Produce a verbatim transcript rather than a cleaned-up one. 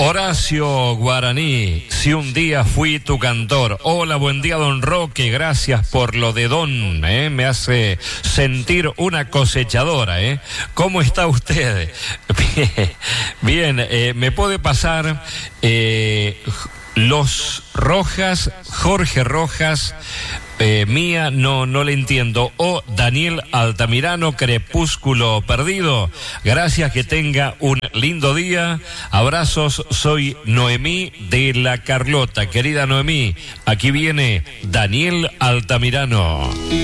Horacio Guaraní, si un día fui tu cantor. Hola, buen día, don Roque, gracias por lo de don, ¿eh? Me hace sentir una cosechadora, ¿eh? ¿Cómo está usted? Bien, bien eh, ¿me puede pasar eh, los Rojas, Jorge Rojas? Eh, mía, no, no le entiendo. O Daniel Altamirano, Crepúsculo Perdido. Gracias, que tenga un lindo día. Abrazos, soy Noemí de la Carlota. Querida Noemí, aquí viene Daniel Altamirano.